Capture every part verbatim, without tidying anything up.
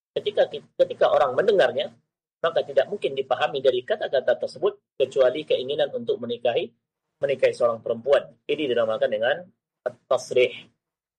ketika ketika orang mendengarnya, maka tidak mungkin dipahami dari kata-kata tersebut kecuali keinginan untuk menikahi menikahi seorang perempuan. Ini dinamakan dengan at-tasrih.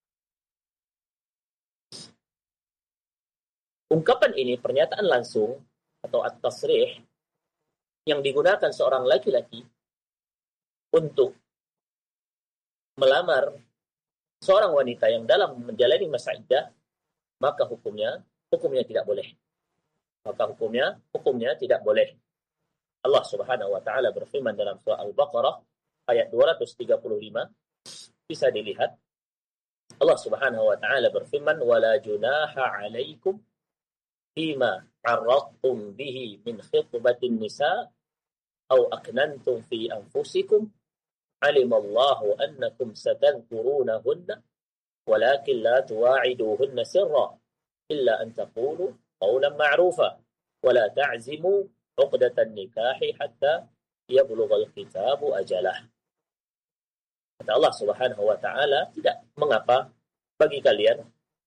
Ungkapan ini, pernyataan langsung atau at-tasrih, yang digunakan seorang laki-laki untuk melamar seorang wanita yang dalam menjalani masa iddah, maka hukumnya hukumnya tidak boleh. Maka hukumnya hukumnya tidak boleh. Allah Subhanahu wa taala berfirman dalam surah Al-Baqarah ayat dua ratus tiga puluh lima, bisa dilihat. Allah Subhanahu wa taala berfirman, "Wala junaha 'alaikum fima 'arradtum bihi min khitbatin nisa aw aknantum fi anfusikum alimallahu annakum satadhkurunahunna walakin la tuwa'iduhunna sirra illa an taqulu qawlan ma'rufa wa la ta'zimu 'uqdatan nikahi hatta yablughal kitabu ajalah." Kata Allah Subhanahu wa taala, tidak mengapa bagi kalian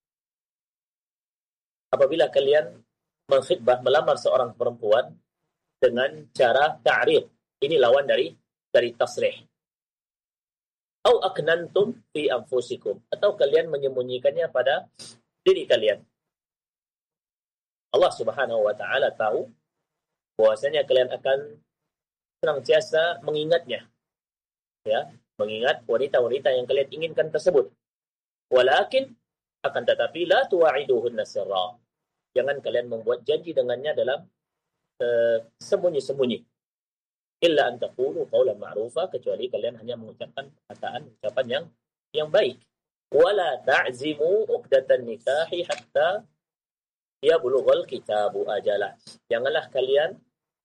apabila kalian mengkhitbah, melamar seorang perempuan dengan cara ta'rid. Ini lawan dari dari tasrih. Au aknantum fi anfusikum, atau kalian menyembunyikannya pada diri kalian. Allah Subhanahu wa taala tahu bahwasanya kalian akan senantiasa mengingatnya, ya, mengingat wanita-wanita yang kalian inginkan tersebut. Walakin, akan tetapi, la tuwa'iduhunna sirra, jangan kalian membuat janji dengannya dalam uh, sembunyi-sembunyi. Illa an taqulu qawlan ma'rufa, kecuali kalian hanya mengucapkan perkataan ucapan yang yang baik. Wala ta'zimu 'uqdatan nikahi hatta yablughal kitabu ajalah. Janganlah kalian,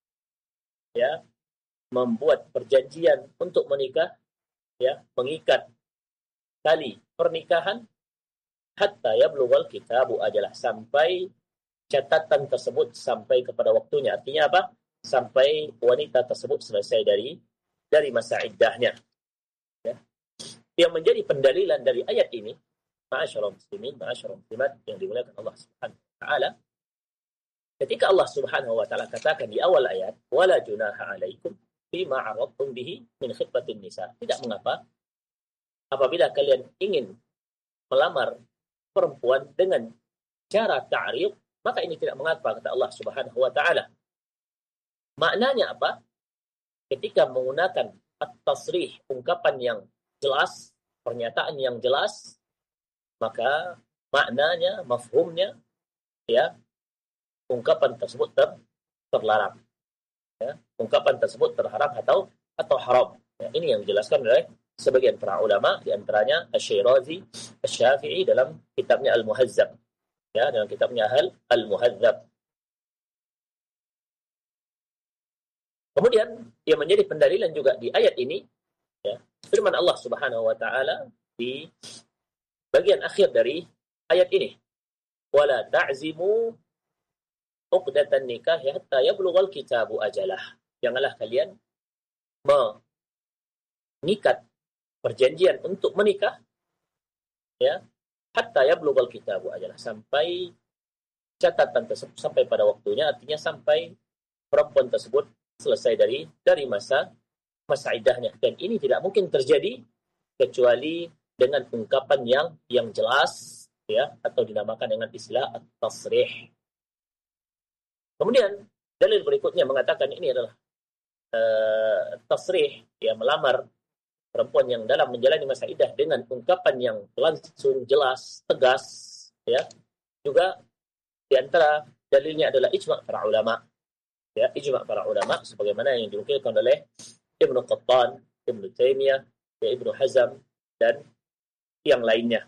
ya, membuat perjanjian untuk menikah, ya, mengikat tali pernikahan hatta yablughal kitabu ajalah, sampai catatan tersebut sampai kepada waktunya. Artinya apa? Sampai wanita tersebut selesai dari dari masa iddahnya. Ya. Yang menjadi pendalilan dari ayat ini, ma'asyiral muslimin, ma'asyiral muslimat yang dimuliakan Allah Subhanahu wa taala, ketika Allah Subhanahu wa taala katakan di awal ayat, wala junaha 'alaikum fima 'aradtum bihi min khitbatin nisa, tidak mengapa apabila kalian ingin melamar perempuan dengan cara ta'rid, maka ini tidak mengapa, kata Allah Subhanahu wa taala. Maknanya apa? Ketika menggunakan at-tasrih, ungkapan yang jelas, pernyataan yang jelas, maka maknanya, mafhumnya, ya, ungkapan tersebut ter, terlarang. Ya, ungkapan tersebut terharam atau atau haram. Ya, ini yang dijelaskan oleh sebagian para ulama, di antaranya Asy-Syirazi, Asy-Syafi'i dalam kitabnya Al-Muhazzab. Ya, dalam kitabnya Al-Muhazzab. Kemudian yang menjadi pendalilan juga di ayat ini, ya, firman Allah Subhanahu wa taala di bagian akhir dari ayat ini, wala ta'zimu 'uqdatan nikah hatta yablughal kitabu ajalah. Janganlah kalian mengikat perjanjian untuk menikah, ya, hatta yablughal kitabu ajalah, sampai catatan tersebut sampai pada waktunya, artinya sampai perempuan tersebut selesai dari dari masa masa iddahnya. Dan ini tidak mungkin terjadi kecuali dengan ungkapan yang yang jelas, ya, atau dinamakan dengan istilah at-tasrih. Kemudian dalil berikutnya mengatakan ini adalah uh, tasrih, ya, melamar perempuan yang dalam menjalani masa iddah dengan ungkapan yang langsung, jelas, tegas, ya. Juga di antara dalilnya adalah ijma' para ulama. Ya, ijma' para ulama sebagaimana yang dinukilkan oleh Ibnu Qattan, Ibnu Taimiyah, ya, Ibnu Hazm dan yang lainnya.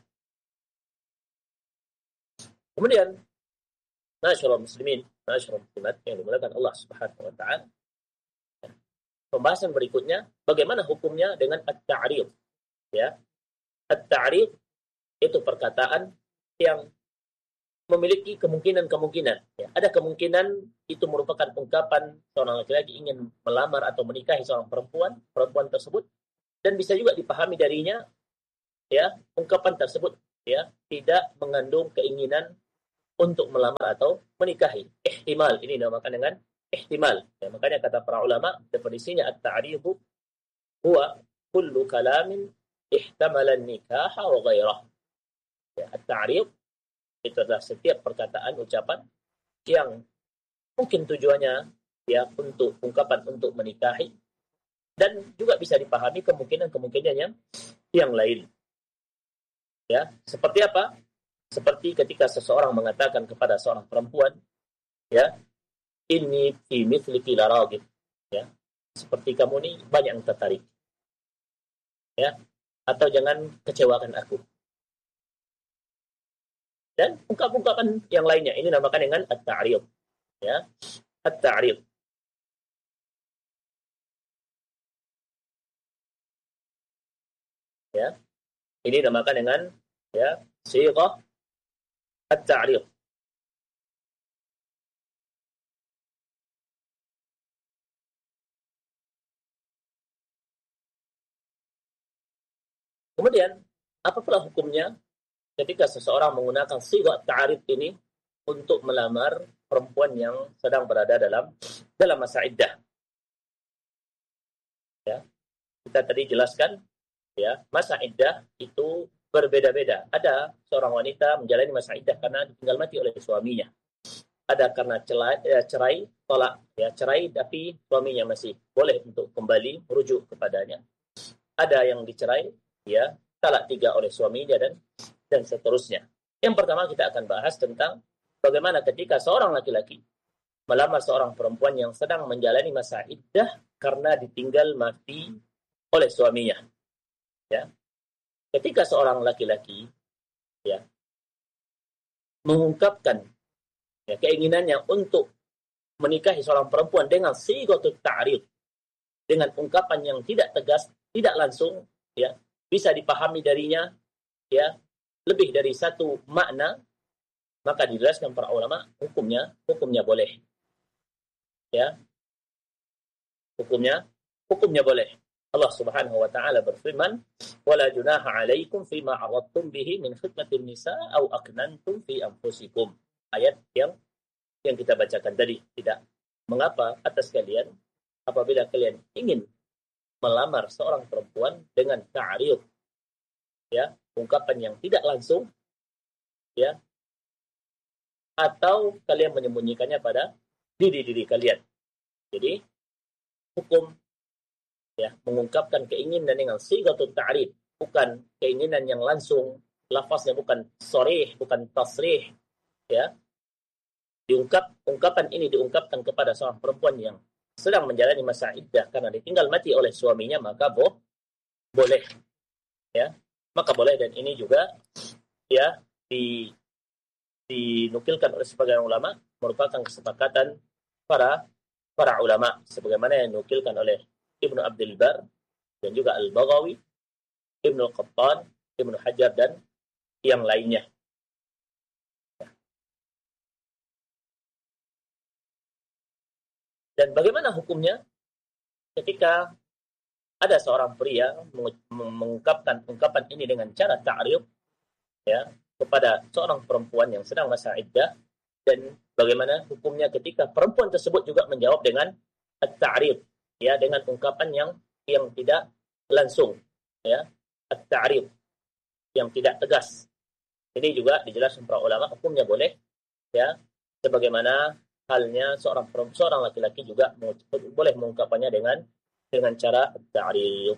Kemudian, ma'asyiral muslimin, ma'asyiral muslimat yang dimuliakan Allah Subhanahu wa taala, pembahasan berikutnya bagaimana hukumnya dengan at-ta'rid. Ya. At-ta'rid itu perkataan yang memiliki kemungkinan-kemungkinan. Ya. Ada kemungkinan itu merupakan ungkapan seorang laki-laki ingin melamar atau menikahi seorang perempuan, perempuan tersebut, dan bisa juga dipahami darinya, ya, ungkapan tersebut, ya, tidak mengandung keinginan untuk melamar atau menikahi. Ihtimal, ini dinamakan dengan ihtimal. Ya, makanya kata para ulama, definisinya at-ta'ridu huwa kullu kalamin ihtamala nikah wa ghairah. Ya, at-ta'rid itu adalah setiap perkataan, ucapan yang mungkin tujuannya ya untuk ungkapan untuk menikahi dan juga bisa dipahami kemungkinan-kemungkinan yang, yang lain. Ya, seperti apa? Seperti ketika seseorang mengatakan kepada seorang perempuan, ya, inni fi mithliki la raghib, ya. Seperti kamu ni banyak yang tertarik. Ya, atau jangan kecewakan aku. Dan ungkapan-ungkapan yang lainnya ini namakan dengan at-ta'rid, ya. At-ta'rid. Ya. Ini namakan dengan ya, sighah at-ta'rid. Kemudian, apa pula hukumnya ketika seseorang menggunakan sighah at-ta'rid ini untuk melamar perempuan yang sedang berada dalam dalam masa iddah? Ya. Kita tadi jelaskan ya, masa iddah itu berbeda-beda. Ada seorang wanita menjalani masa iddah karena ditinggal mati oleh suaminya. Ada karena cerai, ya, cerai tolak, ya cerai tapi suaminya masih boleh untuk kembali merujuk kepadanya. Ada yang dicerai, ya talak tiga oleh suaminya dan dan seterusnya. Yang pertama kita akan bahas tentang bagaimana ketika seorang laki-laki melamar seorang perempuan yang sedang menjalani masa iddah karena ditinggal mati oleh suaminya. Ya, ketika seorang laki-laki ya mengungkapkan ya, keinginannya untuk menikahi seorang perempuan dengan sighatut ta'rid, dengan ungkapan yang tidak tegas, tidak langsung, ya bisa dipahami darinya ya lebih dari satu makna, maka dijelaskan para ulama hukumnya hukumnya boleh. Ya, hukumnya hukumnya boleh. Allah Subhanahu wa taala berfirman, "Wala junaha 'alaikum fima 'aradtum bihi min khitbatin nisa aw aknantum fi anfusikum." Ayat yang yang kita bacakan tadi, tidak mengapa atas kalian apabila kalian ingin melamar seorang perempuan dengan ta'rid, ya, ungkapan yang tidak langsung, ya, atau kalian menyembunyikannya pada diri-diri kalian. Jadi hukum ya mengungkapkan keinginan dengan sighatut ta'rid, bukan keinginan yang langsung, lafaznya bukan sharih, bukan tasrih, ya. Diungkap ungkapan ini diungkapkan kepada seorang perempuan yang sedang menjalani masa iddah karena ditinggal mati oleh suaminya, maka boh, boleh, ya. Maka boleh, dan ini juga ya di dinukilkan oleh sebagian ulama merupakan kesepakatan para para ulama sebagaimana yang dinukilkan oleh Ibnu Abdul Bar dan juga Al-Baghawi, Ibnu Qattan, Ibnu Hajar dan yang lainnya. Dan bagaimana hukumnya ketika ada seorang pria mengungkapkan ungkapan ini dengan cara ta'rid ya kepada seorang perempuan yang sedang masa iddah, dan bagaimana hukumnya ketika perempuan tersebut juga menjawab dengan at-ta'rid, ya, dengan ungkapan yang yang tidak langsung, ya, at-ta'rid yang tidak tegas. Ini juga dijelaskan para ulama hukumnya boleh, ya, sebagaimana halnya seorang perempuan, seorang laki-laki juga boleh mengungkapkannya dengan dengan cara at-ta'rid.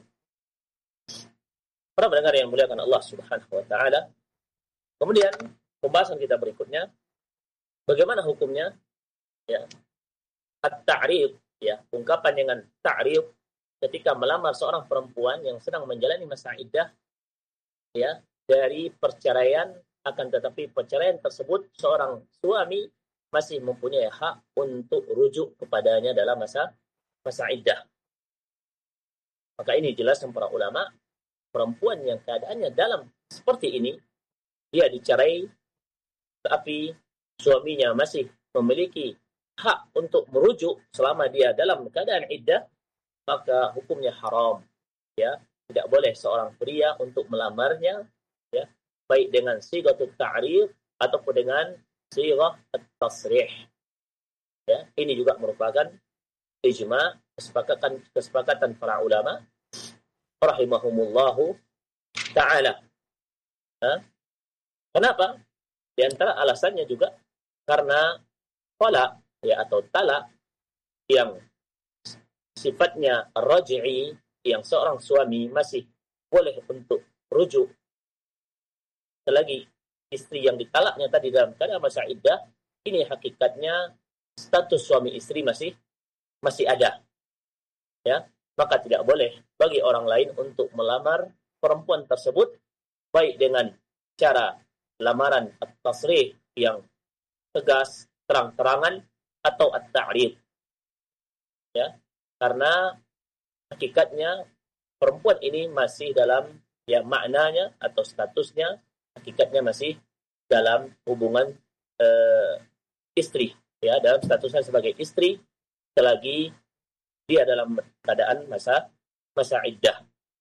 Para pendengar yang muliakan Allah Subhanahu wa taala. Kemudian pembahasan kita berikutnya, bagaimana hukumnya ya at-ta'rid, ya, ungkapan dengan ta'rid ketika melamar seorang perempuan yang sedang menjalani masa iddah, ya, dari perceraian, akan tetapi perceraian tersebut seorang suami masih mempunyai hak untuk rujuk kepadanya dalam masa masa iddah. Maka ini jelas para ulama, perempuan yang keadaannya dalam seperti ini, dia dicerai tapi suaminya masih memiliki hak untuk merujuk selama dia dalam keadaan iddah, maka hukumnya haram, ya. Tidak boleh seorang pria untuk melamarnya, ya, baik dengan sighatut ta'rid ataupun dengan sighah at-tasrih. Ya, ini juga merupakan ijma', kesepakatan kesepakatan para ulama rahimahumullahu taala. Ha? Kenapa? Di antara alasannya juga karena talak ya atau talak yang sifatnya raj'i, yang seorang suami masih boleh untuk rujuk selagi istri yang ditalaknya tadi dalam keadaan masa iddah, ini hakikatnya status suami istri masih masih ada. Ya, maka tidak boleh bagi orang lain untuk melamar perempuan tersebut baik dengan cara lamaran at-tasrih yang tegas, terang-terangan atau at-ta'rid. Ya, karena hakikatnya perempuan ini masih dalam ya maknanya atau statusnya hakikatnya masih dalam hubungan uh, istri, ya, dalam statusnya sebagai istri selagi dia dalam keadaan masa masa iddah.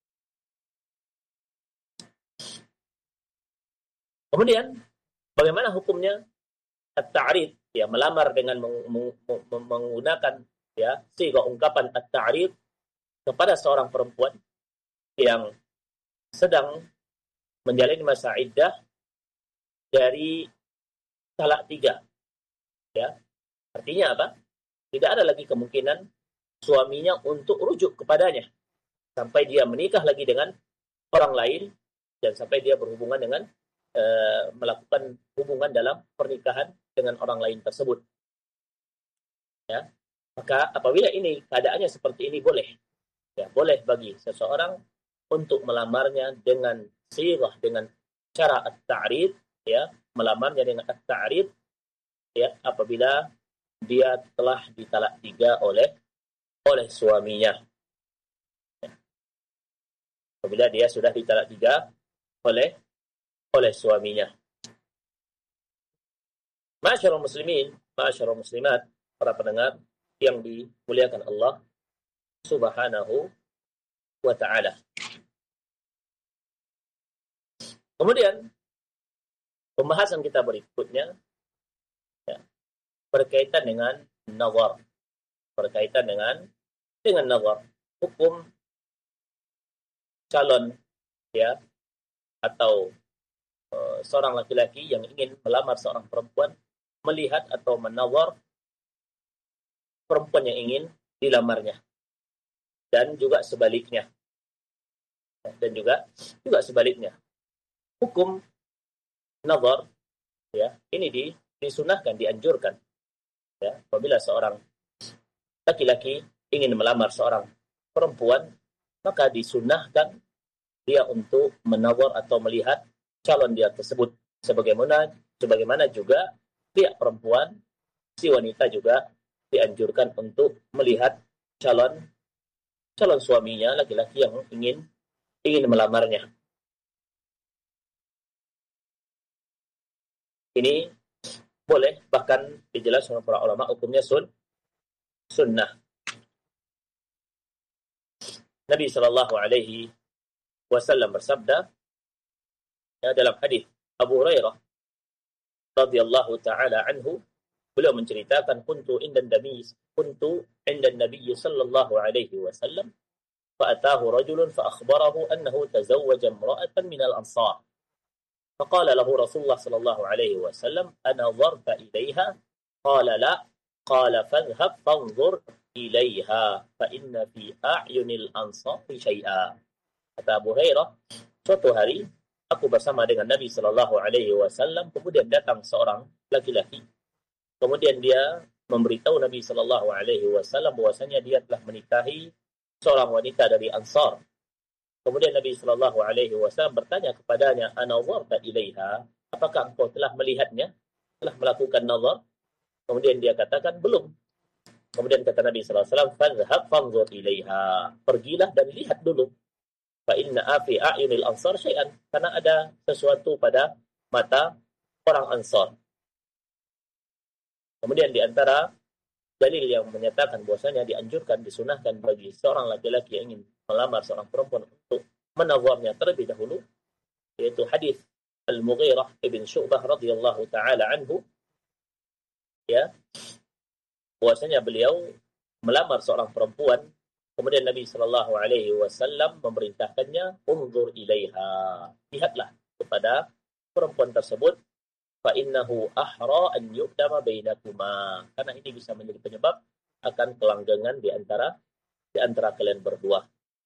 Kemudian bagaimana hukumnya at-ta'rid, ya, melamar dengan meng- meng- meng- menggunakan ya sighah ungkapan at-ta'rid kepada seorang perempuan yang sedang menjalani masa iddah dari talak tiga. Ya, artinya apa? Tidak ada lagi kemungkinan suaminya untuk rujuk kepadanya sampai dia menikah lagi dengan orang lain dan sampai dia berhubungan dengan uh, melakukan hubungan dalam pernikahan dengan orang lain tersebut. Ya, maka apabila ini keadaannya seperti ini boleh, ya boleh bagi seseorang untuk melamarnya dengan sighah, dengan cara at-ta'rid, ya, melamarnya dengan at-ta'rid, ya, apabila dia telah ditalak tiga oleh oleh suaminya. Ya. Apabila dia sudah ditalak tiga oleh oleh suaminya. Ma'asyiral muslimin, ma'asyiral muslimat, para pendengar yang dimuliakan Allah Subhanahu wa ta'ala. Kemudian pembahasan kita berikutnya ya, berkaitan dengan nazar, berkaitan dengan dengan nazar, hukum calon ya atau uh, seorang laki-laki yang ingin melamar seorang perempuan melihat atau menazar perempuan yang ingin dilamarnya, dan juga sebaliknya, dan juga juga sebaliknya. Hukum nazar ya ini di, disunahkan, dianjurkan ya apabila seorang laki-laki ingin melamar seorang perempuan, maka disunahkan dia untuk menazar atau melihat calon dia tersebut, sebagaimana sebagaimana juga pihak perempuan, si wanita juga dianjurkan untuk melihat calon calon suaminya, laki-laki yang ingin ingin melamarnya. Ini boleh, bahkan dijelaskan oleh para ulama hukumnya sun sunnah. Nabi sallallahu alaihi wasallam bersabda ya, dalam hadis Abu Hurairah radhiyallahu taala anhu, beliau menceritakan kuntu inda nabi kuntu inda nabi sallallahu alaihi wasallam fa ataahu rajulun fa akhbarahu annahu tazawwaja imra'atan min al-ansar. فقال له رسول الله صلى الله عليه وسلم أنظرت إليها؟ قال لا. قال فاذهب فانظر إليها فإن في أعين الأنصار شيئا. Kata Abu Hurairah, suatu hari aku bersama dengan Nabi sallallahu alaihi wasallam, kemudian datang seorang laki-laki. Kemudian dia memberitahu Nabi sallallahu alaihi wasallam bahwasanya dia telah menikahi seorang wanita dari Ansar. Kemudian Nabi sallallahu alaihi wasallam bertanya kepadanya, "Anazarta ilaiha?" Apakah engkau telah melihatnya? Telah melakukan nazar? Kemudian dia katakan, "Belum." Kemudian kata Nabi sallallahu alaihi wasallam, "Fadhhab fanzur ilaiha." Pergilah dan lihat dulu. Fa inna fi a'yunil ansar syai'an, karena ada sesuatu pada mata orang Ansar. Kemudian di antara dalil yang menyatakan bahwasanya dianjurkan, disunahkan bagi seorang laki-laki yang ingin melamar seorang perempuan untuk menazarnya terlebih dahulu, yaitu hadis Al-Mughirah ibn Syu'bah radhiyallahu taala anhu, ya, bahwasanya beliau melamar seorang perempuan, kemudian Nabi sallallahu alaihi wasallam memerintahkannya, "Unzur ilaiha." Lihatlah kepada perempuan tersebut, fa innahu ahra an yuqdama bainakuma. Karena ini bisa menjadi penyebab akan kelanggengan di antara di antara kalian berdua.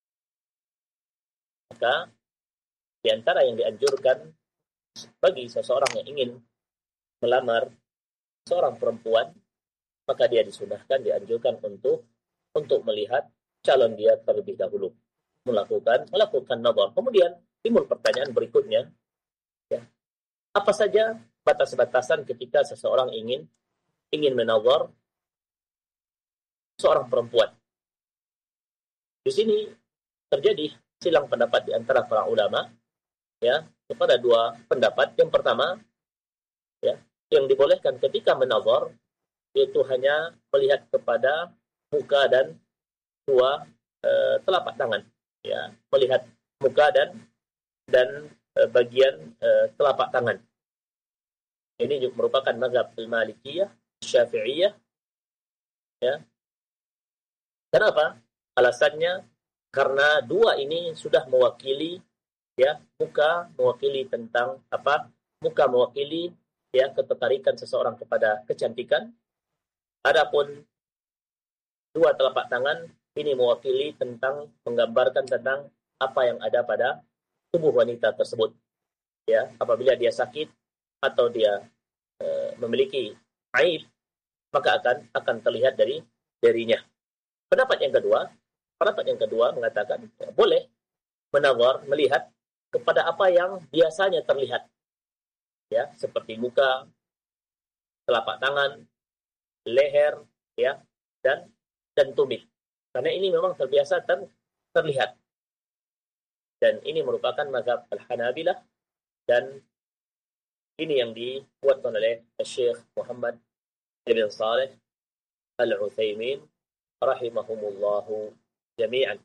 Maka di antara yang dianjurkan bagi seseorang yang ingin melamar seorang perempuan, maka dia disunahkan, dianjurkan untuk untuk melihat calon dia terlebih dahulu, melakukan melakukan nazar. Kemudian timbul pertanyaan berikutnya, ya, apa saja batas-batasan ketika seseorang ingin ingin menazar seorang perempuan? Di sini terjadi silang pendapat di antara para ulama, ya, kepada dua pendapat. Yang pertama, ya, yang dibolehkan ketika menazar itu hanya melihat kepada muka dan dua e, telapak tangan, ya, melihat muka dan dan e, bagian e, telapak tangan. Ini juga merupakan mazhab Al-Malikiyah, Syafi'iyah, ya. Kenapa? Alasannya karena dua ini sudah mewakili, ya, muka mewakili tentang apa? Muka mewakili, ya, ketertarikan seseorang kepada kecantikan. Adapun dua telapak tangan ini mewakili tentang, menggambarkan tentang apa yang ada pada tubuh wanita tersebut. Ya, apabila dia sakit atau dia e, memiliki aib, maka akan akan terlihat dari darinya. Pendapat yang kedua, pendapat yang kedua mengatakan, ya, boleh menazar, melihat kepada apa yang biasanya terlihat, ya, seperti muka, telapak tangan, leher, ya, dan dan tumit. Karena ini memang terbiasa ter, terlihat. Dan ini merupakan mazhab Al-Hanabilah, dan ini yang dibuatkan oleh Syekh Muhammad Ibn Saleh Al-Utsaimin rahimahumullahu jami'an.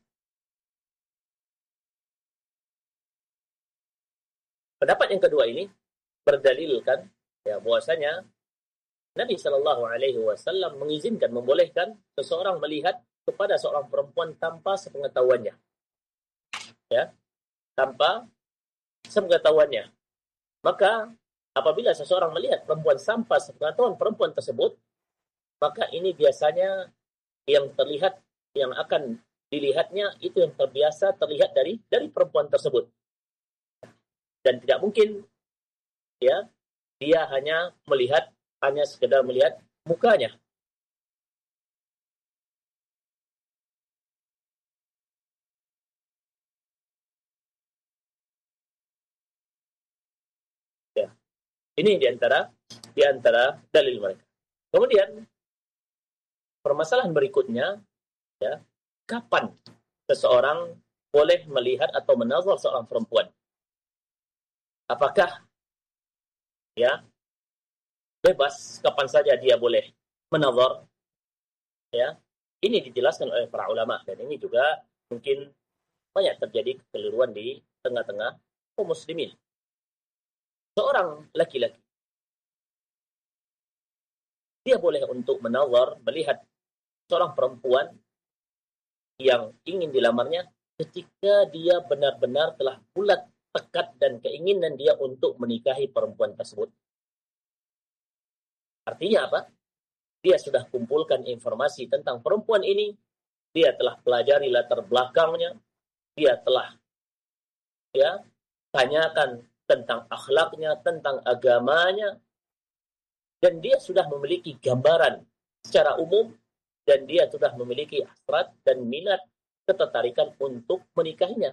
Pendapat yang kedua ini berdalilkan, ya, bahwasanya Nabi Shallallahu Alaihi Wasallam mengizinkan, membolehkan seseorang melihat kepada seorang perempuan tanpa sepengetahuannya, ya, tanpa sepengetahuannya. Maka apabila seseorang melihat perempuan tanpa sepengetahuan perempuan tersebut, maka ini biasanya yang terlihat, yang akan dilihatnya itu yang terbiasa terlihat dari dari perempuan tersebut, dan tidak mungkin, ya, dia hanya melihat hanya sekedar melihat mukanya. Ya. Ini diantara diantara dalil mereka. Kemudian permasalahan berikutnya, ya, kapan seseorang boleh melihat atau menazar seorang perempuan? Apakah, ya, bebas kapan saja dia boleh menazar? Ya, ini dijelaskan oleh para ulama, dan ini juga mungkin banyak terjadi kekeliruan di tengah-tengah kaum muslimin. Seorang laki-laki, dia boleh untuk menazar, melihat seorang perempuan yang ingin dilamarnya ketika dia benar-benar telah bulat tekad dan keinginan dia untuk menikahi perempuan tersebut. Artinya apa? Dia sudah kumpulkan informasi tentang perempuan ini, dia telah pelajari latar belakangnya, dia telah, ya, tanyakan tentang akhlaknya, tentang agamanya, dan dia sudah memiliki gambaran secara umum, dan dia sudah memiliki hasrat dan minat, ketertarikan untuk menikahinya.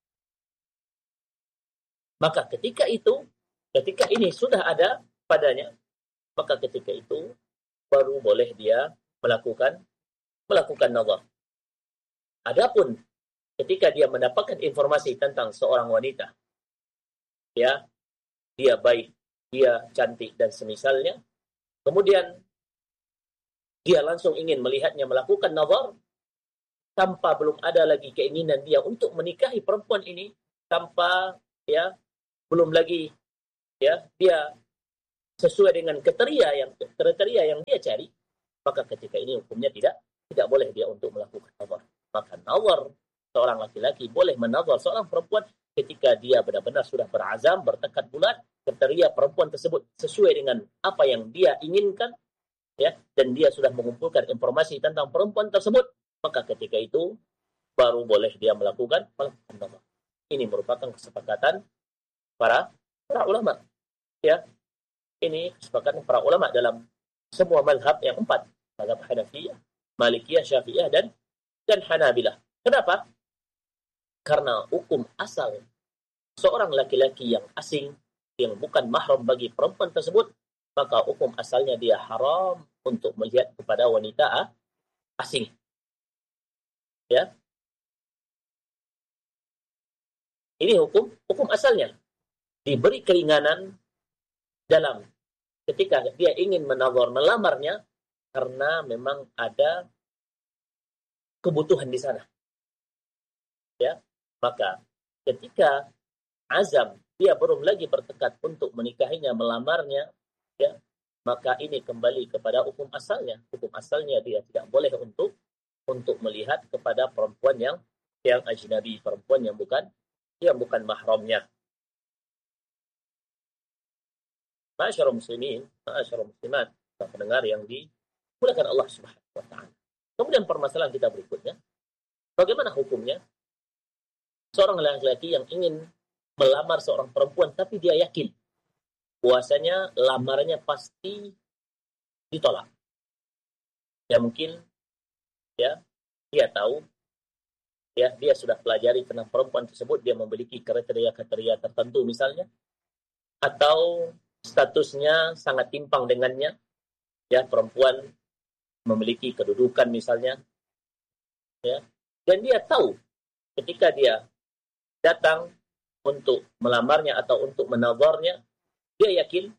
Maka ketika itu, ketika ini sudah ada padanya, maka ketika itu baru boleh dia melakukan melakukan nazar. Adapun ketika dia mendapatkan informasi tentang seorang wanita, ya, dia baik, dia cantik dan semisalnya, kemudian dia langsung ingin melihatnya, melakukan nazar, tanpa belum ada lagi keinginan dia untuk menikahi perempuan ini, tanpa, ya, belum lagi, ya, dia sesuai dengan kriteria yang kriteria yang dia cari, maka ketika ini hukumnya tidak tidak boleh dia untuk melakukan nazar. Maka nazar seorang laki-laki boleh menazar seorang perempuan ketika dia benar-benar sudah berazam, bertekad bulat, kriteria perempuan tersebut sesuai dengan apa yang dia inginkan, ya, dan dia sudah mengumpulkan informasi tentang perempuan tersebut, maka ketika itu baru boleh dia melakukan melakukan nazar. Ini merupakan kesepakatan para para ulama, ya. Ini kesepakatan para ulama dalam semua mazhab yang empat, mazhab Hanafiyah, Malikiyah, Syafi'iyah dan dan Hanabilah. Kenapa? Karena hukum asal seorang laki-laki yang asing, yang bukan mahram bagi perempuan tersebut, maka hukum asalnya dia haram untuk melihat kepada wanita asing. Ya. Ini hukum hukum asalnya. Diberi keringanan dalam ketika dia ingin menazar, melamarnya, karena memang ada kebutuhan di sana. Ya, maka ketika azam dia belum lagi bertekad untuk menikahinya, melamarnya, ya, maka ini kembali kepada hukum asalnya. Hukum asalnya dia tidak boleh untuk untuk melihat kepada perempuan yang yang ajnabi, perempuan yang bukan yang bukan mahramnya. Ma'asyarul muslimin, ma'asyarul muslimat, pendengar yang dimuliakan Allah Subhanahu wa taala. Kemudian permasalahan kita berikutnya, bagaimana hukumnya seorang laki-laki yang ingin melamar seorang perempuan tapi dia yakin bahwasanya lamarannya pasti ditolak. Ya mungkin ya dia tahu, ya dia sudah pelajari tentang perempuan tersebut, dia memiliki kriteria-kriteria tertentu misalnya, atau statusnya sangat timpang dengannya, ya perempuan memiliki kedudukan misalnya, ya, dan dia tahu ketika dia datang untuk melamarnya atau untuk menazarnya, dia yakin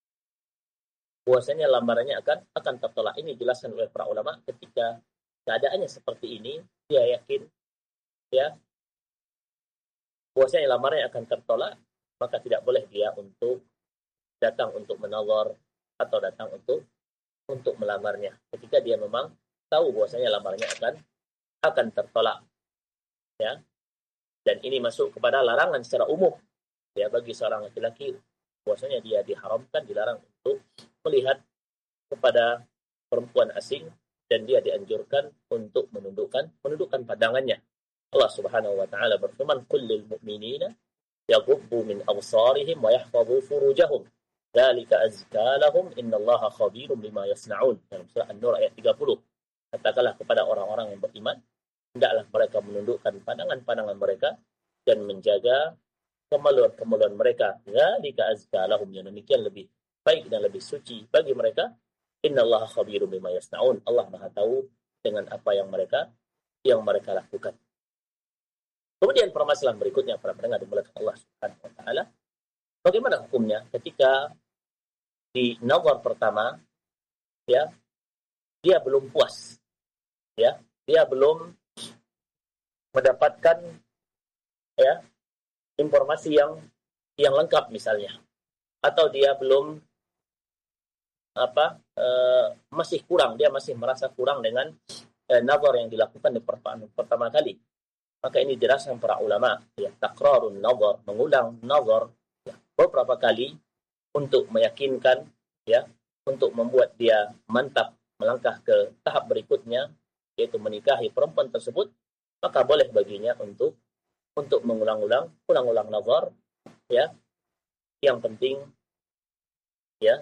bahwasanya lamarannya akan akan tertolak. Ini dijelaskan oleh para ulama, ketika keadaannya seperti ini, dia yakin ya bahwasanya lamarannya akan tertolak, maka tidak boleh dia untuk datang untuk menazar atau datang untuk untuk melamarnya ketika dia memang tahu bahwasanya lamarannya akan akan tertolak, ya. Dan ini masuk kepada larangan secara umum, ya, bagi seorang laki-laki bahwasanya dia diharamkan, dilarang untuk melihat kepada perempuan asing, dan dia dianjurkan untuk menundukkan menundukkan pandangannya. Allah Subhanahu wa taala berfirman, "Qul lil mu'minina yaghuddu min absarihim wa yahfazu furujahum. Dzalika azka lahum innallaha khabirum bima yasnaun." Dalam surah An-Nur ayat tiga puluh. Katakanlah kepada orang-orang yang beriman, hendaklah mereka menundukkan pandangan-pandangan mereka dan menjaga kemaluan-kemaluan mereka. Dzalika azka lahum, yang demikian lebih baik dan lebih suci bagi mereka. Innallaha khabirum bima yasnaun. Allah Maha tahu dengan apa yang mereka yang mereka lakukan. Kemudian permasalahan berikutnya, para pendengar dimuliakan Allah Subhanahu wa taala, bagaimana hukumnya ketika di nazar pertama, ya, dia belum puas, ya, dia belum mendapatkan, ya, informasi yang yang lengkap misalnya, atau dia belum apa e, masih kurang, dia masih merasa kurang dengan e, nazar yang dilakukan di pertama, pertama kali. Maka ini diraskan para ulama, ya, takrarun nazar, mengulang nazar, ya, beberapa kali untuk meyakinkan, ya, untuk membuat dia mantap melangkah ke tahap berikutnya, yaitu menikahi perempuan tersebut, maka boleh baginya untuk untuk mengulang-ulang ulang-ulang nazar, ya. Yang penting, ya,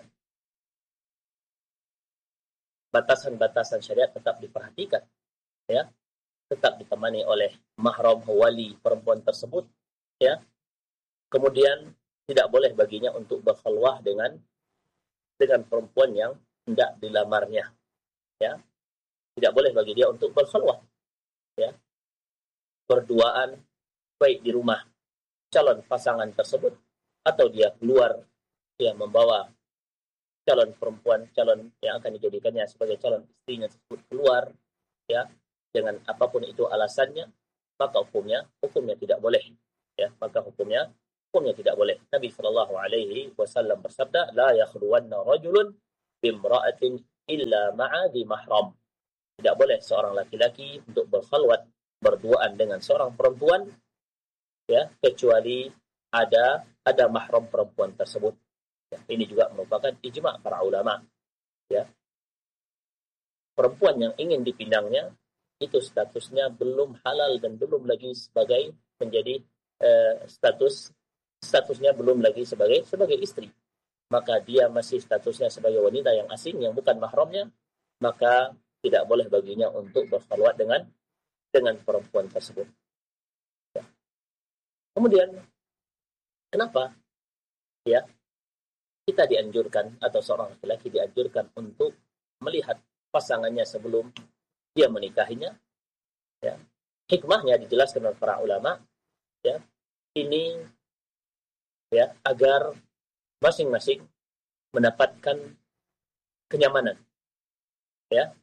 batasan-batasan syariat tetap diperhatikan, ya, tetap ditemani oleh mahram wali perempuan tersebut, ya. Kemudian tidak boleh baginya untuk berkhulwah dengan dengan perempuan yang hendak dilamarnya, ya. Tidak boleh bagi dia untuk berkhulwah, ya, berduaan, baik di rumah calon pasangan tersebut atau dia keluar, dia membawa calon perempuan, calon yang akan dijadikannya sebagai calon istrinya tersebut keluar, ya, dengan apapun itu alasannya, maka hukumnya hukumnya tidak boleh, ya, maka hukumnya hukumnya tidak boleh. Nabi sallallahu alaihi wasallam bersabda, la yakhluwanna rajulun bimra'atin illa ma'a di mahram. Tidak boleh seorang laki-laki untuk berkhalwat berduaan dengan seorang perempuan, ya, kecuali ada ada mahram perempuan tersebut. Ya, ini juga merupakan ijma' para ulama. Ya, perempuan yang ingin dipindangnya itu statusnya belum halal dan belum lagi sebagai menjadi eh, status statusnya belum lagi sebagai sebagai istri. Maka dia masih statusnya sebagai wanita yang asing yang bukan mahramnya, maka tidak boleh baginya untuk berkhalwat dengan dengan perempuan tersebut. Ya. Kemudian kenapa ya kita dianjurkan atau seorang laki-laki dianjurkan untuk melihat pasangannya sebelum dia menikahinya? Ya. Hikmahnya dijelaskan oleh para ulama, ya. Ini ya agar masing-masing mendapatkan kenyamanan. Ya.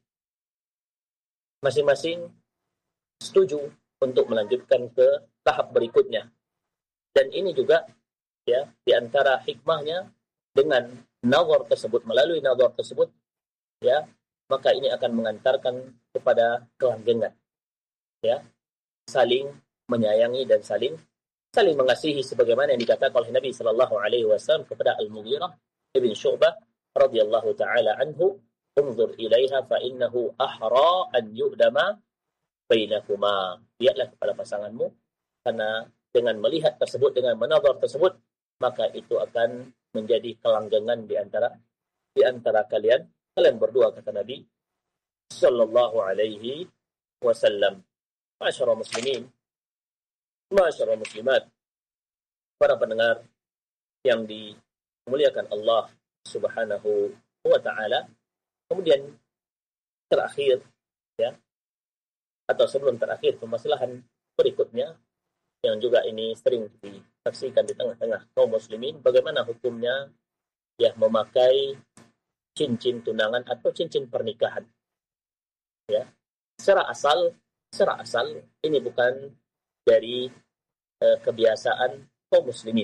Masing-masing setuju untuk melanjutkan ke tahap berikutnya. Dan ini juga ya di antara hikmahnya dengan nazar tersebut, melalui nazar tersebut, ya, maka ini akan mengantarkan kepada kelanggengan, ya, saling menyayangi dan saling saling mengasihi sebagaimana yang dikatakan oleh Nabi sallallahu alaihi wasallam kepada Al-Mughirah ibn Syu'bah radhiyallahu taala anhu, "Unzur ilaiha fa innahu ahra an yu'dama bainakuma." Lihatlah kepada pasanganmu, karena dengan melihat tersebut, dengan menazar tersebut, maka itu akan menjadi kelanggengan di antara di antara kalian kalian berdua, kata Nabi sallallahu alaihi wasallam. Ma'asyiral muslimin, ma'asyiral muslimat, para pendengar yang dimuliakan Allah Subhanahu wa taala. Kemudian terakhir, ya, atau sebelum terakhir, permasalahan berikutnya yang juga ini sering disaksikan di tengah-tengah kaum muslimin, bagaimana hukumnya ya memakai cincin tunangan atau cincin pernikahan. Ya, secara asal, secara asal ini bukan dari eh, kebiasaan kaum muslimin.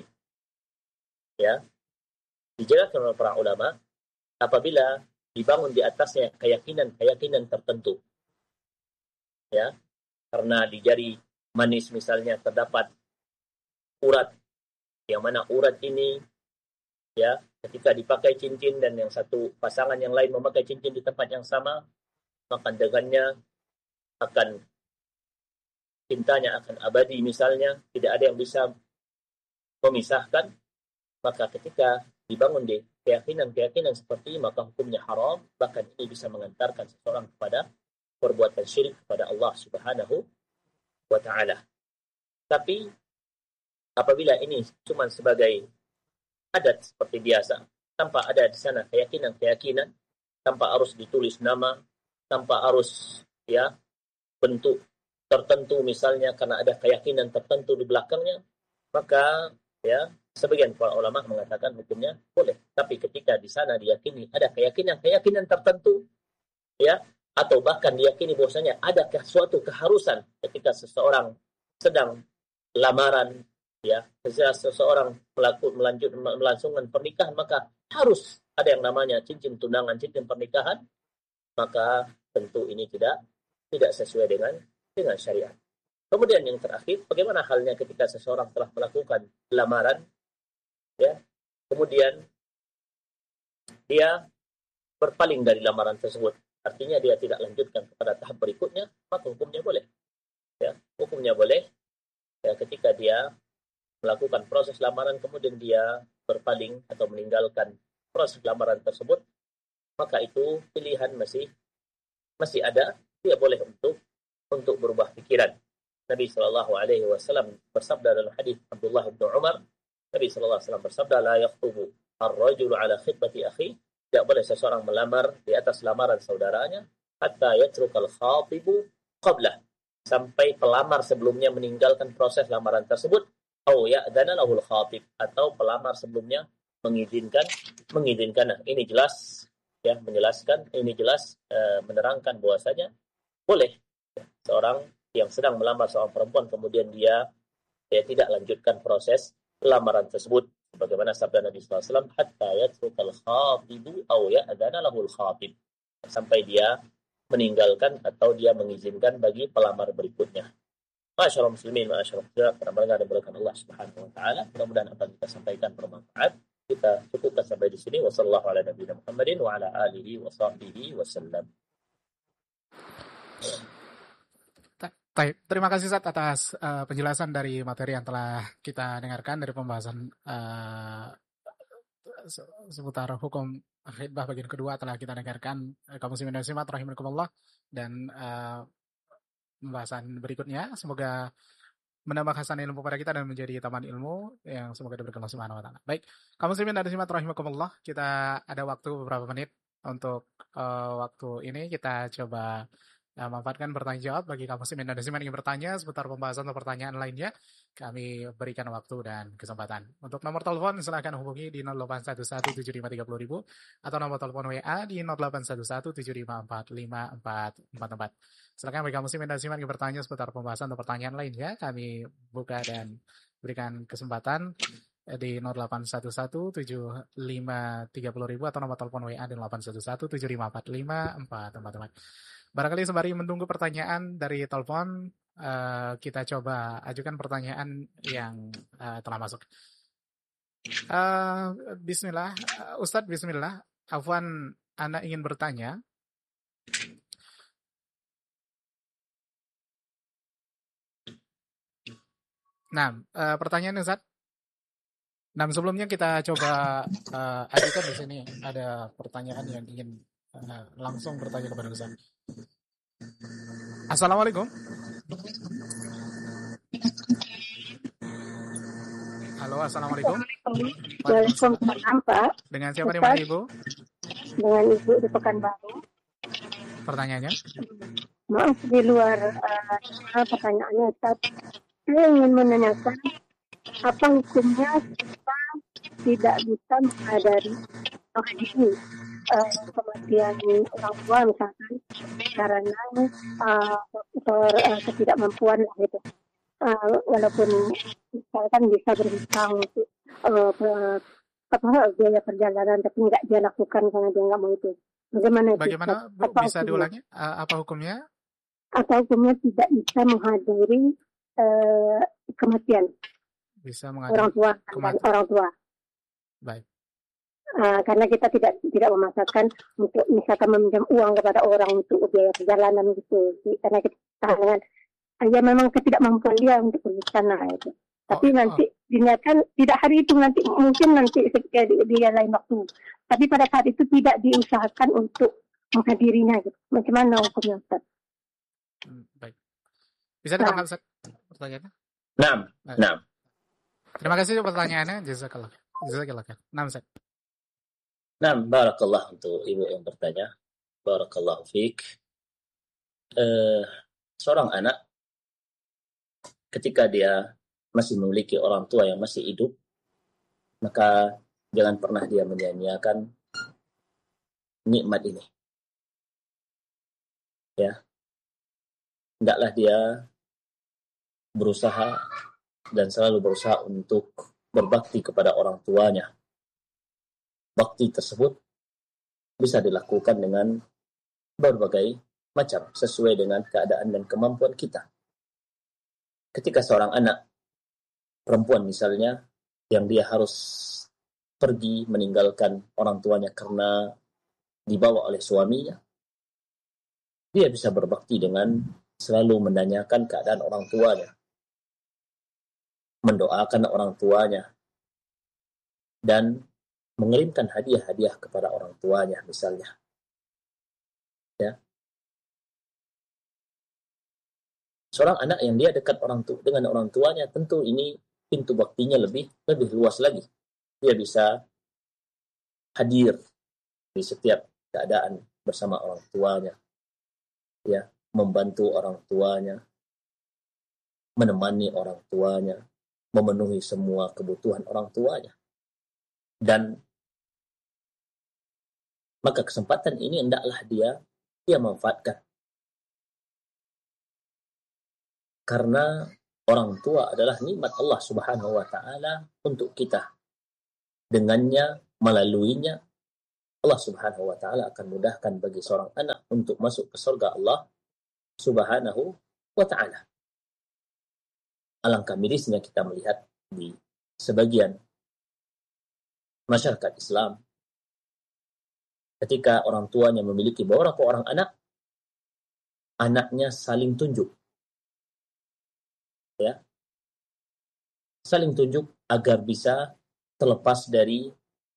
Ya, dijelaskan oleh para ulama, apabila dibangun di atasnya keyakinan-keyakinan tertentu, ya, karena di jari manis misalnya terdapat urat, yang mana urat ini ya ketika dipakai cincin dan yang satu pasangan yang lain memakai cincin di tempat yang sama, maka dengannya akan cintanya akan abadi misalnya, tidak ada yang bisa memisahkan. Maka ketika dibangun di keyakinan-keyakinan seperti ini, maka hukumnya haram, bahkan ini bisa mengantarkan seseorang kepada perbuatan syirik kepada Allah Subhanahu wa taala. Tapi apabila ini cuma sebagai adat seperti biasa, tanpa ada di sana keyakinan-keyakinan, tanpa harus ditulis nama, tanpa harus ya bentuk tertentu misalnya karena ada keyakinan tertentu di belakangnya, maka ya sebagian para ulama mengatakan hukumnya boleh. Tapi ketika di sana diyakini ada keyakinan-keyakinan tertentu, ya, atau bahkan diyakini bahwasanya ada suatu keharusan ketika seseorang sedang lamaran, ya, ketika seseorang melakukan melanjut melangsungkan pernikahan, maka harus ada yang namanya cincin tunangan, cincin pernikahan, maka tentu ini tidak tidak sesuai dengan dengan syariat. Kemudian yang terakhir, bagaimana halnya ketika seseorang telah melakukan lamaran, ya, kemudian dia berpaling dari lamaran tersebut, artinya dia tidak lanjutkan kepada tahap berikutnya, maka hukumnya boleh. Ya, hukumnya boleh ya, ketika dia melakukan proses lamaran kemudian dia berpaling atau meninggalkan proses lamaran tersebut, maka itu pilihan masih masih ada, dia boleh untuk untuk berubah pikiran. Nabi sallallahu alaihi wasallam bersabda dalam hadis Abdullah bin Umar, Nabi sallallahu alaihi wasallam bersabda, la yakhtubu ar-rajulu ala khitbati akhi, tidak boleh seseorang melamar di atas lamaran saudaranya, hatta yatrukal khatibu qablah, sampai pelamar sebelumnya meninggalkan proses lamaran tersebut, atau ya'dana lahul khatib, atau pelamar sebelumnya mengizinkan mengizinkan. Nah, ini jelas ya, menjelaskan, ini jelas e, menerangkan bahwasanya boleh seorang yang sedang melamar seorang perempuan kemudian dia dia tidak lanjutkan proses lamaran tersebut. Bagaimana sabda Nabi sallallahu alaihi wasallam, hatta yatrukal khatibu aw ya'dana lahul khatib. Sampai dia meninggalkan atau dia mengizinkan bagi pelamar berikutnya. Masyaallah muslimin, masyaallah muslimat, para pendengar dan berkat Allah Subhanahu wa taala. Mudah-mudahan apa yang kita sampaikan bermanfaat. Kita cukupkan sampai di sini. Wassallallahu ala nabiyina Muhammadin wa ala alihi wa sahbihi wasallam. Baik, terima kasih Ustaz atas uh, penjelasan dari materi yang telah kita dengarkan dari pembahasan uh, seputar hukum khidbah bagian kedua telah kita dengarkan uh, kaum muslimin dan muslimat rahimakumullah, dan uh, pembahasan berikutnya semoga menambah hasanah ilmu pada kita dan menjadi taman ilmu yang semoga diberikan Allah Subhanahu wa taala. Baik, kaum muslimin dan muslimat rahimakumullah, kita ada waktu beberapa menit untuk uh, waktu ini kita coba Nah, manfaatkan bertanya jawab bagi kamu muslimin dan muslimat yang ingin bertanya seputar pembahasan atau pertanyaan lainnya. Kami berikan waktu dan kesempatan. Untuk nomor telepon silakan hubungi di nol delapan satu satu tujuh lima tiga nol nol nol atau nomor telepon W A di nol delapan satu satu tujuh lima empat lima empat empat empat. Silakan bagi kamu muslimin dan muslimat yang bertanya seputar pembahasan atau pertanyaan lainnya. Kami buka dan berikan kesempatan di nol delapan satu satu tujuh lima tiga nol nol nol atau nomor telepon W A di nol delapan satu satu tujuh lima empat lima empat empat empat. Barangkali sembari menunggu pertanyaan dari telepon, uh, kita coba ajukan pertanyaan yang uh, telah masuk. Uh, Bismillah, uh, Ustadz Bismillah, Afwan, Anda ingin bertanya. Nah, uh, pertanyaan Ustadz. Nah, sebelumnya kita coba uh, ajukan di sini ada pertanyaan yang ingin uh, langsung bertanya kepada Ustadz. Assalamualaikum. Halo, assalamualaikum. Waalaikumsalam, Pak. Dengan siapa di mana Ibu? Dengan Ibu di Pekanbaru. Pertanyaannya? Maaf di luar uh, pertanyaannya, Ustaz. Saya ingin menanyakan apa hukumnya kita tidak bisa menghadiri menghadiri uh, kematian orang tua misalkan karena uh, faktor uh, ketidakmampuan lah gitu. Uh, walaupun misalkan bisa berhutang untuk uh, apa biaya perjalanan tapi nggak dia lakukan karena dia nggak mau itu. Bagaimana? Bagaimana itu? Bu, bisa hukumnya? Diulangi? Uh, apa hukumnya? Apa hukumnya tidak bisa menghadiri uh, kematian? Bisa menghadiri orang tua, kematian. Orang tua. Baik. Uh, karena kita tidak tidak memaksakan untuk misalkan meminjam uang kepada orang untuk biaya perjalanan gitu, karena kita dengan ya memang ketidakmampuan dia untuk pergi sana itu. Tapi oh, nanti oh. diniatkan tidak hari itu, nanti mungkin nanti ketika dia lain waktu. Tapi pada saat itu tidak diusahakan untuk menghadirinya gitu. Macam mana hukumnya Ustaz? Hmm, baik. Bisa ditangkap Ustaz pertanyaannya? Naam. Naam. Terima kasih pertanyaannya. Jazakallah. Jazakallah. Naam Ustaz. Naam, barakallah untuk Ibu yang bertanya. Barakallahu fiik. Uh, seorang anak ketika dia masih memiliki orang tua yang masih hidup, maka jangan pernah dia menyia-nyiakan nikmat ini. Ya. Hendaklah dia berusaha dan selalu berusaha untuk berbakti kepada orang tuanya. Bakti tersebut bisa dilakukan dengan berbagai macam sesuai dengan keadaan dan kemampuan kita. Ketika seorang anak perempuan misalnya yang dia harus pergi meninggalkan orang tuanya karena dibawa oleh suaminya, dia bisa berbakti dengan selalu menanyakan keadaan orang tuanya, mendoakan orang tuanya, dan mengirimkan hadiah-hadiah kepada orang tuanya misalnya. Ya. Seorang anak yang dia dekat orang tu dengan orang tuanya, tentu ini pintu baktinya lebih lebih luas lagi. Dia bisa hadir di setiap keadaan bersama orang tuanya, ya, membantu orang tuanya, menemani orang tuanya, memenuhi semua kebutuhan orang tuanya. Dan maka kesempatan ini hendaklah dia dia manfaatkan. Karena Orang tua adalah nikmat Allah Subhanahu wa taala untuk kita. Dengannya, melaluinya, Allah Subhanahu wa taala akan mudahkan bagi seorang anak untuk masuk ke surga Allah Subhanahu wa taala. Alangkah mirisnya kita melihat di sebagian masyarakat Islam ketika orang tuanya memiliki beberapa orang anak, anaknya saling tunjuk. Ya. Saling tunjuk agar bisa terlepas dari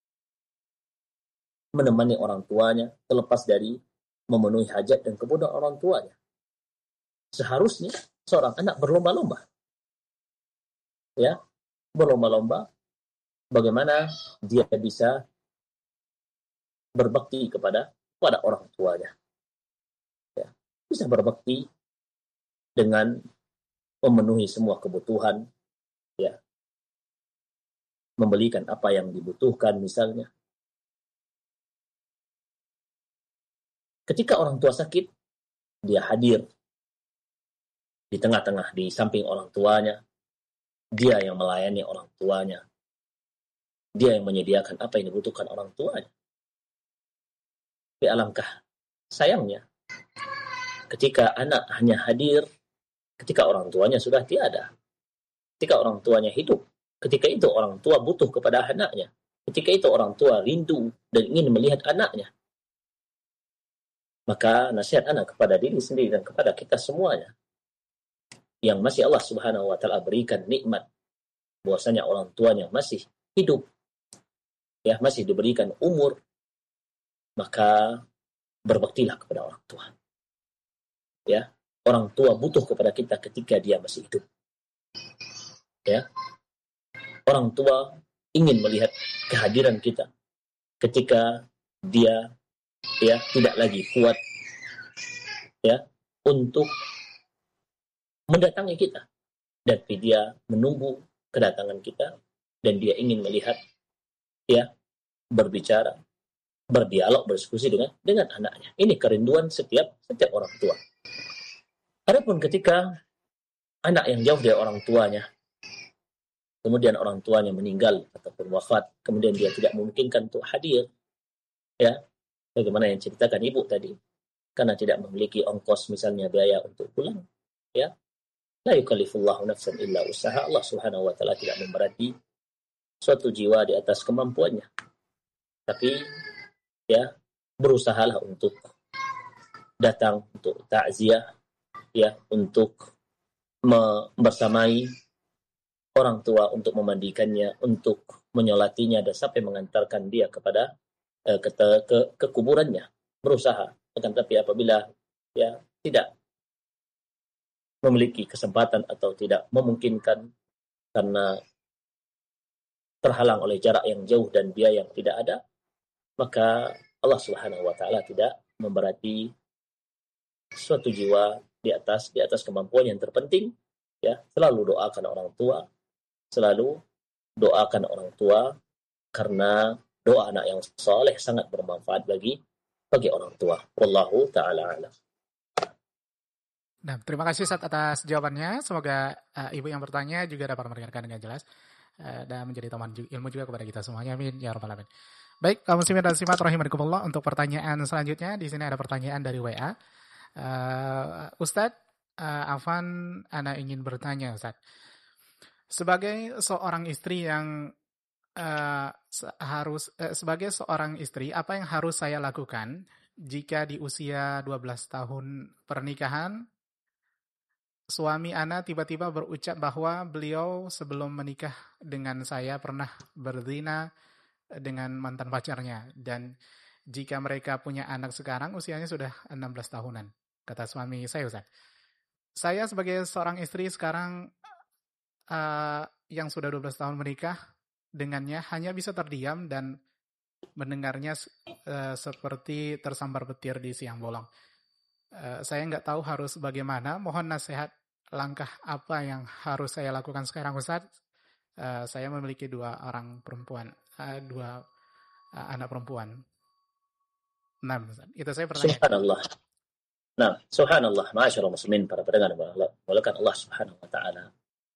menemani orang tuanya, terlepas dari memenuhi hajat dan kebutuhan orang tuanya. Seharusnya seorang anak berlomba-lomba. Ya, berlomba-lomba bagaimana dia bisa berbakti kepada kepada orang tuanya. Ya, bisa berbakti dengan memenuhi semua kebutuhan, ya, membelikan apa yang dibutuhkan misalnya. Ketika orang tua sakit, dia hadir di tengah-tengah, di samping orang tuanya. Dia yang melayani orang tuanya. Dia yang menyediakan apa yang dibutuhkan orang tuanya. Tapi alangkah sayangnya, ketika anak hanya hadir ketika orang tuanya sudah tiada. Ketika orang tuanya hidup. Ketika itu orang tua butuh kepada anaknya. Ketika itu orang tua rindu dan ingin melihat anaknya. Maka nasihat anak kepada diri sendiri dan kepada kita semuanya, yang masih Allah Subhanahu wa taala berikan nikmat bahwasanya orang tuanya masih hidup, ya, masih diberikan umur, maka berbaktilah kepada orang tua. Ya, orang tua butuh kepada kita ketika dia masih hidup. Ya. Orang tua ingin melihat kehadiran kita ketika dia, ya, tidak lagi kuat, ya, untuk mendatangi kita, tapi dia menunggu kedatangan kita dan dia ingin melihat, ya, berbicara, berdialog, berdiskusi dengan dengan anaknya. Ini kerinduan setiap setiap orang tua. Adapun ketika anak yang jauh dari orang tuanya, kemudian orang tuanya meninggal ataupun wafat, kemudian dia tidak memungkinkan untuk hadir, ya, bagaimana yang ceritakan ibu tadi, karena tidak memiliki ongkos misalnya biaya untuk pulang, ya, la yukallifullahu nafsan illa usaha. Allah Subhanahu wa taala tidak memberati suatu jiwa di atas kemampuannya, tapi, ya, berusahalah untuk datang untuk takziah, ya, untuk membersamai orang tua, untuk memandikannya, untuk menyolatinya dan sampai mengantarkan dia kepada eh, ke, ke, ke kuburannya, berusaha. Akan tapi apabila, ya, tidak memiliki kesempatan atau tidak memungkinkan karena terhalang oleh jarak yang jauh dan biaya yang tidak ada, maka Allah Subhanahu wa taala tidak memberati suatu jiwa di atas di atas kemampuan. Yang terpenting, ya, selalu doakan orang tua, selalu doakan orang tua, karena doa anak yang soleh sangat bermanfaat bagi bagi orang tua. Wallahu ta'ala a'lam. Nah, terima kasih Ustaz atas jawabannya. Semoga uh, ibu yang bertanya juga dapat mendengarkan dengan jelas uh, dan menjadi taman ilmu juga kepada kita semuanya. Amin ya rabbal alamin. Baik, kaum muslimin dan muslimat rahimakumullah, untuk pertanyaan selanjutnya di sini ada pertanyaan dari W A. Uh, Ustaz, uh, Afan, ana ingin bertanya Ustaz. Sebagai seorang istri yang uh, harus uh, sebagai seorang istri, apa yang harus saya lakukan jika di usia dua belas tahun pernikahan suami ana tiba-tiba berucap bahwa beliau sebelum menikah dengan saya pernah berzina dengan mantan pacarnya, dan jika mereka punya anak sekarang usianya sudah enam belas tahunan, kata suami saya Ustaz. Saya sebagai seorang istri sekarang uh, yang sudah dua belas tahun menikah dengannya hanya bisa terdiam dan mendengarnya uh, seperti tersambar petir di siang bolong. Uh, saya nggak tahu harus bagaimana. Mohon nasihat langkah apa yang harus saya lakukan sekarang Ustaz. Uh, saya memiliki dua orang perempuan, uh, dua uh, anak perempuan. Nah, Ustaz, itu saya pertanyaan. Subhanallah. Nah, subhanallah, ma'asyarul muslimin, para pendengar mulakan Allah Subhanahu wa taala.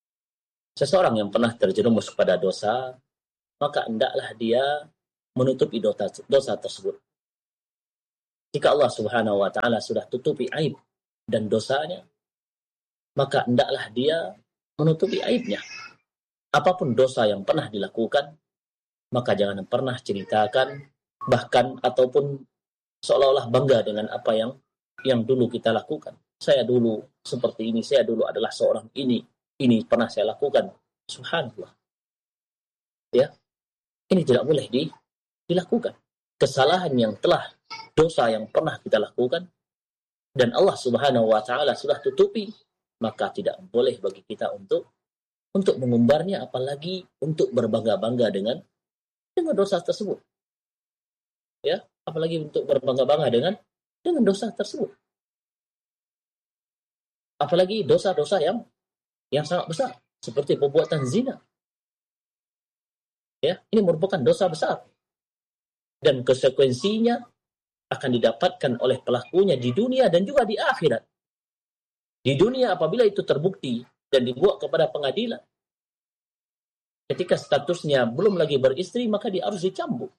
seseorang yang pernah terjerumus kepada dosa, maka hendaklah dia menutupi dosa, dosa tersebut. Jika Allah Subhanahu wa taala sudah tutupi aib dan dosanya, maka hendaklah dia menutupi aibnya. Apapun dosa yang pernah dilakukan, maka jangan pernah ceritakan, bahkan ataupun seolah-olah bangga dengan apa yang yang dulu kita lakukan. Saya dulu seperti ini, saya dulu adalah seorang ini, ini pernah saya lakukan. Subhanallah. Ya, ini tidak boleh di, dilakukan. Kesalahan yang telah, dosa yang pernah kita lakukan, dan Allah Subhanahu wa taala sudah tutupi, maka tidak boleh bagi kita untuk untuk mengumbarnya, apalagi untuk berbangga-bangga dengan dengan dosa tersebut. Ya, apalagi untuk berbangga-bangga dengan dengan dosa tersebut. Apalagi dosa-dosa yang yang sangat besar, seperti perbuatan zina. Ya, ini merupakan dosa besar. Dan konsekuensinya akan didapatkan oleh pelakunya di dunia dan juga di akhirat. Di dunia apabila itu terbukti dan dibawa kepada pengadilan, ketika statusnya belum lagi beristri, maka dia harus dicambuk.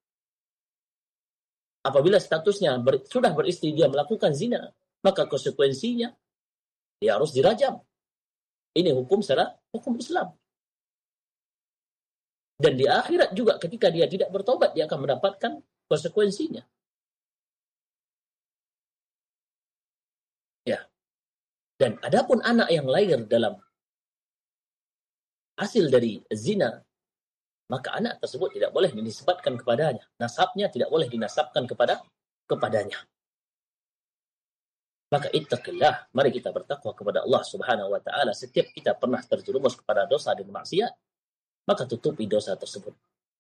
Apabila statusnya ber, sudah beristri, dia melakukan zina, maka konsekuensinya dia harus dirajam. Ini hukum secara hukum Islam. Dan di akhirat juga ketika dia tidak bertobat, dia akan mendapatkan konsekuensinya. Ya. Dan adapun anak yang lahir dalam hasil dari zina, maka anak tersebut tidak boleh dinisbatkan kepadanya. Nasabnya tidak boleh dinasabkan kepada kepadanya. Maka ittaqillah, mari kita bertakwa kepada Allah Subhanahu wa taala. Setiap kita pernah terjerumus kepada dosa dan maksiat, maka tutupi dosa tersebut.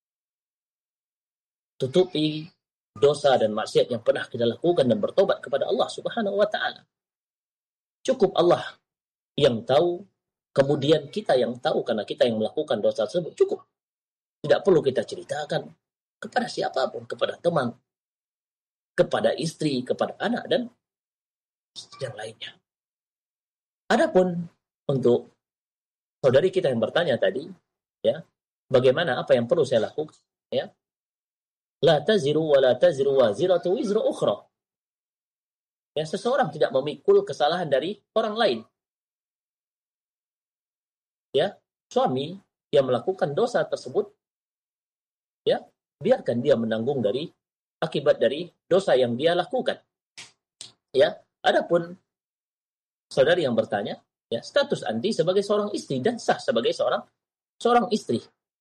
Tutupi dosa dan maksiat yang pernah kita lakukan dan bertobat kepada Allah Subhanahu wa taala. Cukup Allah yang tahu, kemudian kita yang tahu karena kita yang melakukan dosa tersebut. Cukup. Tidak perlu kita ceritakan kepada siapapun, kepada teman, kepada istri, kepada anak, dan yang lainnya. Adapun untuk saudari kita yang bertanya tadi, ya, bagaimana, apa yang perlu saya lakukan? Ya, la taziru wa la taziru waziratu wizra ukhra. Ya, seseorang tidak memikul kesalahan dari orang lain. Ya, suami yang melakukan dosa tersebut, ya, biarkan dia menanggung dari akibat dari dosa yang dia lakukan. Ya, adapun saudari yang bertanya, ya, status anti sebagai seorang istri dan sah sebagai seorang seorang istri.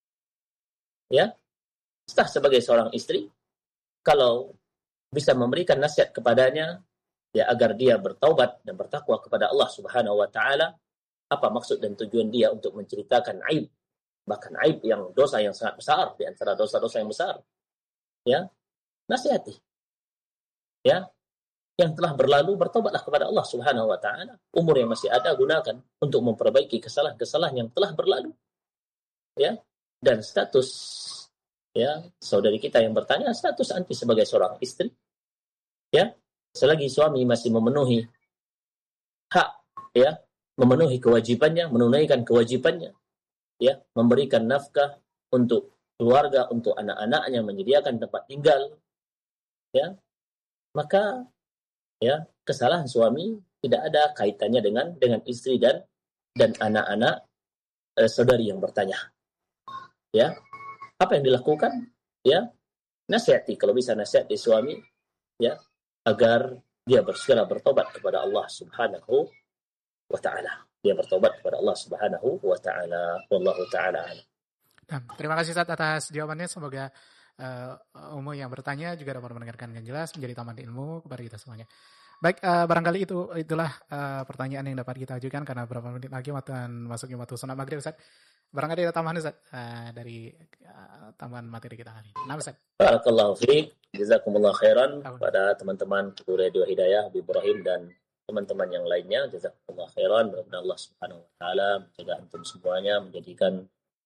Ya, sah sebagai seorang istri kalau bisa memberikan nasihat kepadanya, ya, agar dia bertaubat dan bertakwa kepada Allah Subhanahu wa taala. Apa maksud dan tujuan dia untuk menceritakan aib, bahkan aib yang dosa yang sangat besar, di antara dosa-dosa yang besar. Ya, nasihati. Ya, yang telah berlalu, bertobatlah kepada Allah Subhanahu wa taala. Umur yang masih ada gunakan untuk memperbaiki kesalahan-kesalahan yang telah berlalu. Ya, dan status, ya, saudari kita yang bertanya, status anti sebagai seorang istri, ya, selagi suami masih memenuhi hak, ya, memenuhi kewajibannya, menunaikan kewajibannya, ya, memberikan nafkah untuk keluarga, untuk anak-anaknya, menyediakan tempat tinggal, ya, maka, ya, kesalahan suami tidak ada kaitannya dengan dengan istri dan dan anak-anak eh, saudari yang bertanya. Ya, apa yang dilakukan? Ya, nasihati, kalau bisa nasihati suami, ya, agar dia bersegera bertobat kepada Allah Subhanahu wa taala. Dia bertobat kepada Allah Subhanahu wa taala. Wallahu taala a'lam. Nah, terima kasih Ustaz atas jawabannya. Semoga uh, umum yang bertanya juga dapat mendengarkan dengan jelas, menjadi taman ilmu kepada kita semuanya. Baik, uh, barangkali itu itulah uh, pertanyaan yang dapat kita ajukan karena beberapa menit lagi waktu masuknya waktu sunat maghrib, Ustaz. Barangkali ada tambahan, Ustaz, uh, dari uh, tambahan materi kita hari ini. Nah, Ustaz. Barakallahu fiik. Jazakumullah khairan pada teman-teman Radio Hidayah Ibrahim dan teman-teman yang lainnya. Jazakumullah khairan. Mudah-mudahan Allah Subhanahu wa taala menjaga antum semuanya, menjadikan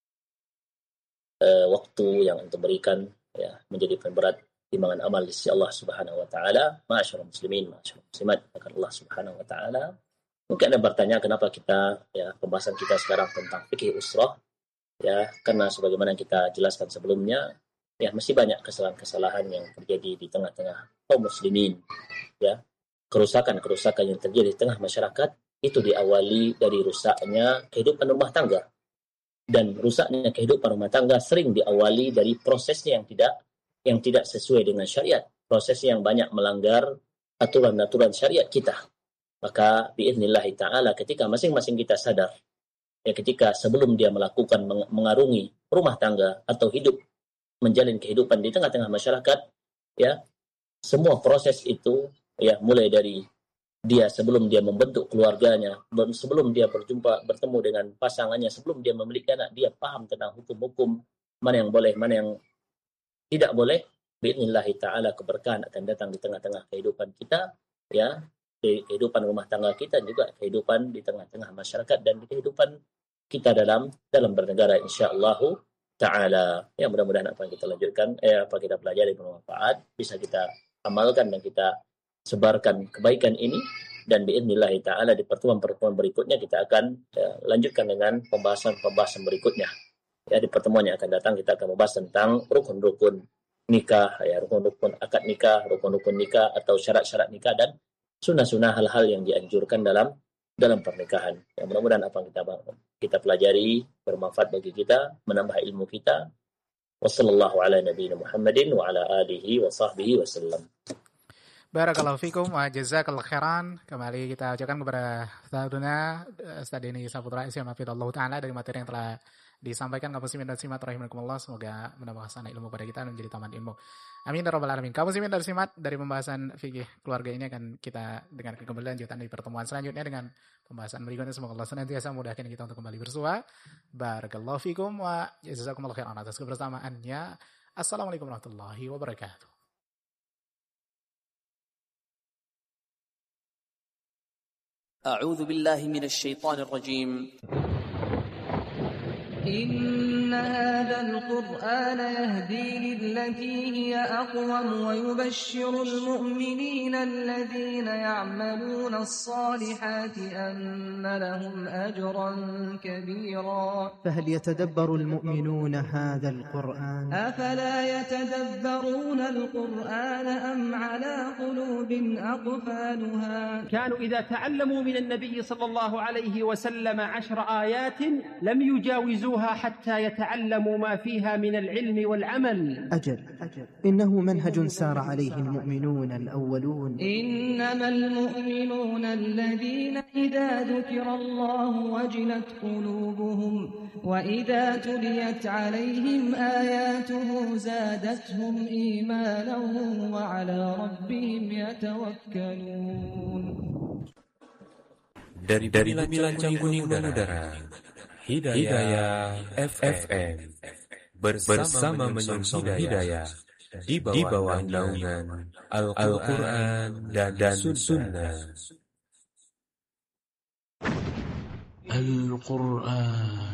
uh, waktu yang antum berikan, ya, menjadi pemberat timbangan amal di sisi Allah Subhanahu wa taala. Ma'asyiral muslimin, ma'asyiral muslimat, akan Allah Subhanahu wa taala Mungkin Anda bertanya kenapa kita, ya, pembahasan kita sekarang tentang fikih usrah, ya, karena sebagaimana kita jelaskan sebelumnya, ya, masih banyak kesalahan-kesalahan yang terjadi di tengah-tengah kaum muslimin, ya. Kerusakan-kerusakan yang terjadi di tengah masyarakat itu diawali dari rusaknya kehidupan rumah tangga. Dan rusaknya kehidupan rumah tangga sering diawali dari prosesnya yang tidak yang tidak sesuai dengan syariat, proses yang banyak melanggar aturan-aturan syariat kita. Maka biidznillah ta'ala ketika masing-masing kita sadar, ya, ketika sebelum dia melakukan meng- mengarungi rumah tangga atau hidup menjalin kehidupan di tengah-tengah masyarakat, ya, semua proses itu, ya, mulai dari dia sebelum dia membentuk keluarganya, sebelum dia berjumpa bertemu dengan pasangannya, sebelum dia memiliki anak, dia paham tentang hukum-hukum mana yang boleh, mana yang tidak boleh. Bi'idznillah ta'ala keberkahan akan datang di tengah-tengah kehidupan kita, ya, di kehidupan rumah tangga kita, juga kehidupan di tengah-tengah masyarakat dan di kehidupan kita dalam dalam bernegara insyaallah ta'ala. Ya, mudah-mudahan apa yang kita lanjutkan, eh, apa kita pelajari bermanfaat, bisa kita amalkan dan kita sebarkan kebaikan ini, dan biidznillah ta'ala di pertemuan-pertemuan berikutnya kita akan, ya, lanjutkan dengan pembahasan-pembahasan berikutnya. Ya, di pertemuan yang akan datang kita akan membahas tentang rukun-rukun nikah, ya, rukun-rukun akad nikah, rukun-rukun nikah atau syarat-syarat nikah, dan sunnah-sunnah hal-hal yang dianjurkan dalam dalam pernikahan. Ya, mudah-mudahan apa yang kita kita pelajari bermanfaat bagi kita, menambah ilmu kita. Wassallallahu ala nabiyina Muhammadin wa ala alihi wa sahbihi wasallam. Barakallahu fikum wa jazakallahu khairan. Kembali kita ucapkan kepada Ustadzuna Ustadz Denny Saputra S M Hafidhullah Ta'ala dari materi yang telah disampaikan kaum muslimin dan muslimat rahimakumullah. Semoga menambah hasanah ilmu pada kita dan menjadi taman ilmu. Amin ya rabbal alamin. Kaum muslimin dan muslimat, dari pembahasan fikih keluarga ini akan kita dengarkan kembali lanjutan di pertemuan selanjutnya dengan pembahasan berikutnya. Semoga Allah senantiasa memudahkan kita untuk kembali bersua. Barakallahu fikum wa jazakumullahu khairan atas kebersamaannya. Assalamualaikum warahmatullahi wabarakatuh. أعوذ بالله من الشيطان الرجيم. إن هذا القرآن يهدي للتي هي أقوم ويبشر المؤمنين الذين يعملون الصالحات أن لهم أجرا كبيرا. فهل يتدبر المؤمنون هذا القرآن؟ أفلا يتدبرون القرآن أم على قلوب أقفالها؟ كانوا إذا تعلموا من النبي صلى الله عليه وسلم عشر آيات لم يجاوزوها حتى يتعلموا ما فيها من العلم والعمل. أجل إنه منهج سار عليه المؤمنون الأولون. إنما المؤمنون الذين إذا ذكر الله وجلت قلوبهم وإذا تليت عليهم آياته زادتهم إيمانا وعلى ربهم يتوكلون. Dari dari bilangan kuning udara, Hidayah F M bersama menyongsong hidayah di bawah naungan Al-Quran dan, dan Sunnah. Al-Quran